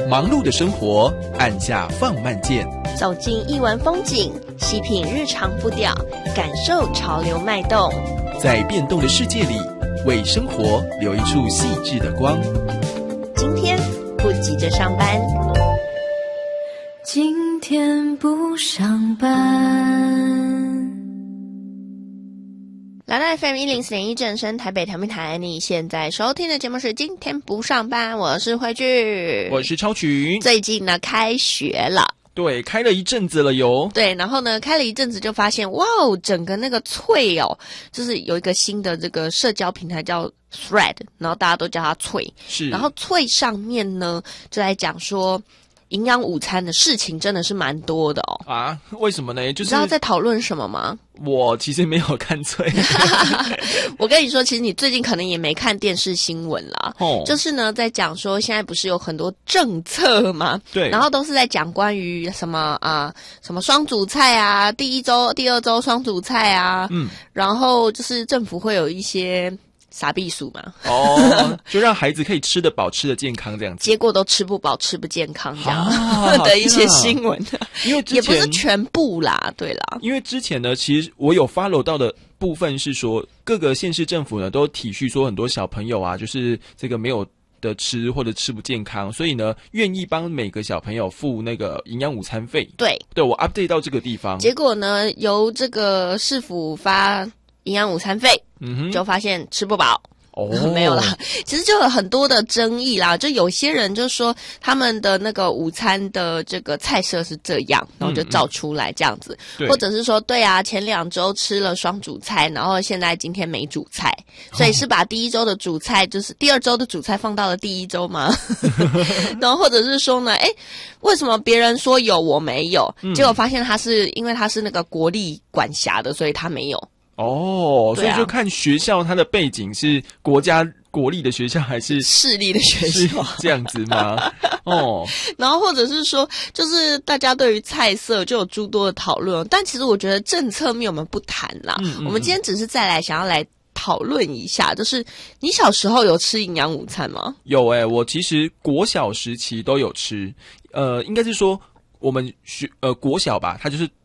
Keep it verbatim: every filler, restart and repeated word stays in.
忙碌的生活，按下放慢键， 走进艺文风景，细品日常步调，感受潮流脉动。 在变动的世界里，为生活留一处细致的光。 今天不急着上班， 今天不上班。 来到 F M 一零四点一正声台北调频台，你现在收听的节目是今天不上班，我是慧聚， 我是超群。 最近呢开学了， 对，开了一阵子了哟。 对，然后呢开了一阵子就发现，哇哦，整个那个脆哦，就是有一个新的这个社交平台叫 Thread， 然后大家都叫它脆， 是， 然后脆上面呢就在讲说营养午餐的事情真的是蛮多的哦。 啊？为什么呢？就是你知道在讨论什么吗？ 我其实没有看脆。 我跟你说，其实你最近可能也没看电视新闻啦。哦，就是呢，在讲说现在不是有很多政策吗？ 对， 然后都是在讲关于什么啊，什么双主菜啊，第一周、第二周双主菜啊。嗯，然后就是政府会有一些傻避暑嘛， 哦，就让孩子可以吃得饱、吃得健康这样子， 结果都吃不饱、吃不健康这样、啊、的一些新闻， 因为之前也不是全部啦，对啦， 因为之前呢，其实我有 follow 到的部分是说，各个县市政府呢都体恤说很多小朋友啊，就是这个没有的吃或者吃不健康，所以呢愿意帮每个小朋友付那个营养午餐费。对，对我 update 到这个地方， 结果呢由这个市府发营养午餐费，嗯哼，就发现吃不饱。哦，没有啦，其实就有很多的争议啦。就有些人就说他们的那个午餐的这个菜色是这样，然后就照出来这样子，嗯嗯，或者是说，对啊，前两周吃了双主菜，然后现在今天没主菜，所以是把第一周的主菜，就是第二周的主菜放到了第一周吗？然后或者是说呢，哎，为什么别人说有我没有，嗯，结果发现他是因为他是那个国立管辖的，所以他没有。 哦，所以就看学校它的背景是国家国立的学校还是市立的学校， 这样子吗？哦， 然后或者是说，就是大家对于菜色就有诸多的讨论，但其实我觉得政策面我们不谈啦，嗯嗯嗯，我们今天只是再来想要来讨论一下，就是你小时候有吃营养午餐吗？ 有诶、欸，我其实国小时期都有吃，呃，应该是说。我们学呃国小吧，它就是